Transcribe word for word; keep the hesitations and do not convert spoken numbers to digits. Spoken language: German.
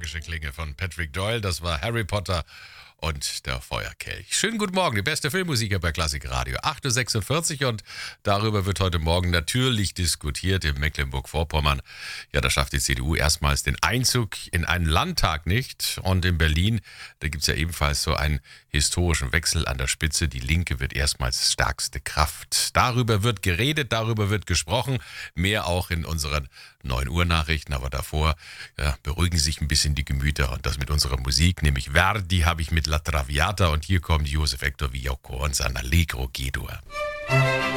magische Klinge von Patrick Doyle. Das war Harry Potter und der Feuerkelch. Schönen guten Morgen, die beste Filmmusik hier bei Klassik Radio. acht Uhr sechsundvierzig und darüber wird heute Morgen natürlich diskutiert in Mecklenburg-Vorpommern. Ja, da schafft die C D U erstmals den Einzug in einen Landtag nicht. Und in Berlin, da gibt es ja ebenfalls so einen historischen Wechsel an der Spitze. Die Linke wird erstmals stärkste Kraft. Darüber wird geredet, darüber wird gesprochen. Mehr auch in unseren neun Uhr Nachrichten. Aber davor ja, beruhigen sich ein bisschen die Gemüter. Und das mit unserer Musik, nämlich Verdi habe ich mit La Traviata. Und hier kommt Josef Hector Villaucourt und sein Allegro G-Dur.